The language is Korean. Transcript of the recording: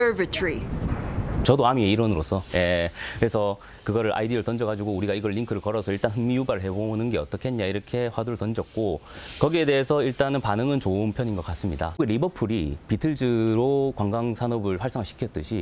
Observatory. 저도 아미의 일원으로서 그래서 그거를 아이디어를 던져가지고 우리가 이걸 링크를 걸어서 일단 흥미 유발을 해보는 게 어떻겠냐 이렇게 화두를 던졌고 거기에 대해서 일단은 반응은 좋은 편인 것 같습니다. 리버풀이 비틀즈로 관광 산업을 활성화시켰듯이